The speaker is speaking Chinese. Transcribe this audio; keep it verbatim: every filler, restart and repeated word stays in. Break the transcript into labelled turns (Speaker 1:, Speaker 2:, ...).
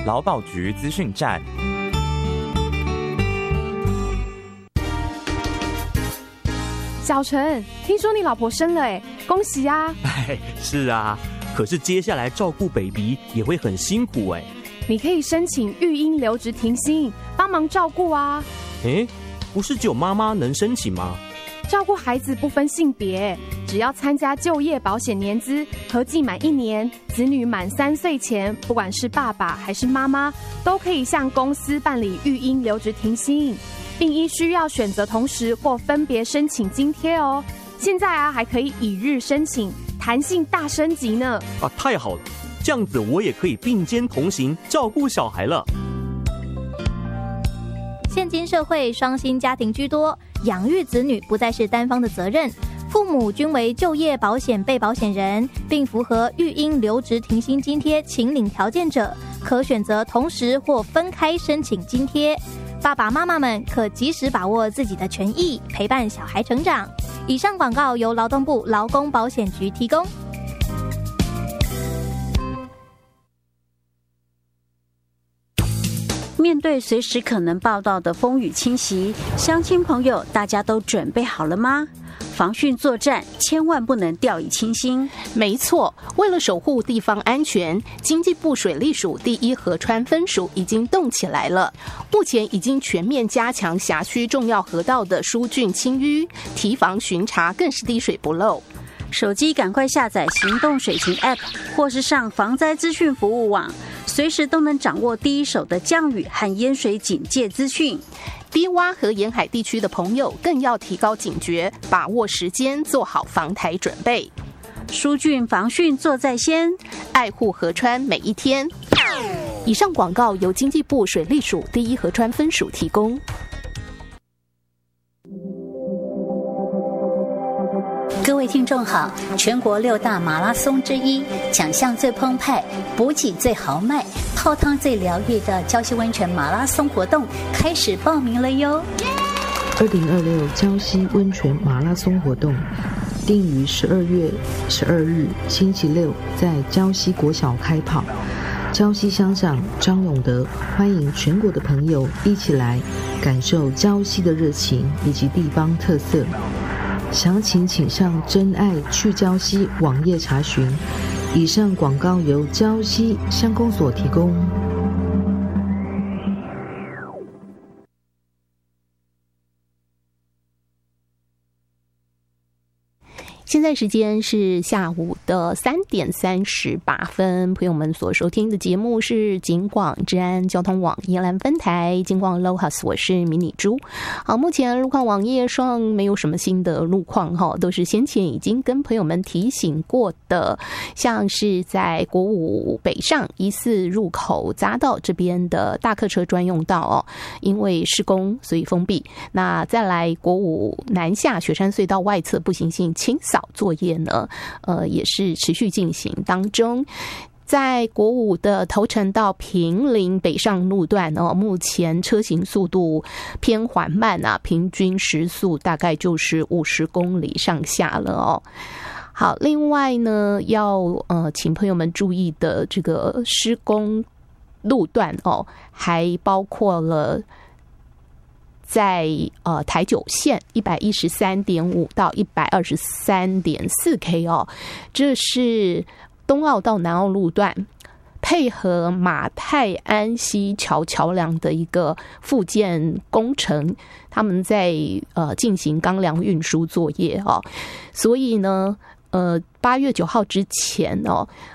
Speaker 1: 劳保局资讯站。
Speaker 2: 小陈，听说你老婆生了哎，恭喜啊！
Speaker 3: 哎，是啊，可是接下来照顾 baby 也会很辛苦哎。
Speaker 2: 你可以申请育婴留职停薪，帮忙照顾啊。
Speaker 3: 哎，不是只有妈妈能申请吗？
Speaker 2: 照顾孩子不分性别，只要参加就业保险年资，合计满一年，子女满三岁前，不管是爸爸还是妈妈，都可以向公司办理育婴留职停薪，并依需要选择同时或分别申请津贴哦。现在啊，还可以以日申请，弹性大升级呢。
Speaker 3: 啊，太好了，这样子我也可以并肩同行，照顾小孩了。
Speaker 4: 现今社会双薪家庭居多，养育子女不再是单方的责任，父母均为就业保险被保险人，并符合育婴留职停薪津贴请领条件者，可选择同时或分开申请津贴。爸爸妈妈们可及时把握自己的权益，陪伴小孩成长。以上广告由劳动部劳工保险局提供。
Speaker 5: 面对随时可能报道的风雨侵袭，乡亲朋友大家都准备好了吗？防汛作战千万不能掉以轻心。
Speaker 6: 没错，为了守护地方安全，经济部水利署第一河川分署已经动起来了。目前已经全面加强辖区重要河道的疏浚清淤，堤防巡查更是滴水不漏。
Speaker 5: 手机赶快下载行动水情 App， 或是上防灾资讯服务网，随时都能掌握第一手的降雨和淹水警戒资讯。
Speaker 6: 低洼和沿海地区的朋友更要提高警觉，把握时间，做好防台准备。
Speaker 5: 疏浚防汛做在先，
Speaker 6: 爱护河川每一天。以上广告由经济部水利署第一河川分署提供。
Speaker 7: 各位听众好，全国六大马拉松之一，奖项最澎湃，补给最豪迈，泡汤最疗愈的礁溪温泉马拉松活动开始报名了哟！
Speaker 8: 二零二六礁溪温泉马拉松活动定于十二月十二日星期六在礁溪国小开跑。礁溪乡长张永德欢迎全国的朋友一起来感受礁溪的热情以及地方特色。详情请上真爱去礁溪网页查询。以上广告由礁溪乡公所提供。
Speaker 6: 现在时间是下午的三点三十八分，朋友们所收听的节目是警广治安交通网宜兰分台警广 Lohas， 我是迷你猪。好，目前路况网页上没有什么新的路况哈，都是先前已经跟朋友们提醒过的，像是在国五北上一四入口匝道这边的大客车专用道哦，因为施工所以封闭。那再来国五南下雪山隧道外侧步行性清扫作业呢，呃，也是持续进行当中。在国五的头城到坪林北上路段哦，目前车行速度偏缓慢啊，平均时速大概就是五十公里上下了哦。好，另外呢，要呃请朋友们注意的这个施工路段哦，还包括了在呃台九线一百一十三点五到一百二十三点四 K 哦，这是东澳到南澳路段，配合马太安溪桥桥梁的一个复建工程，他们在呃进行钢梁运输作业哦，所以呢。呃，八月九号之前哦，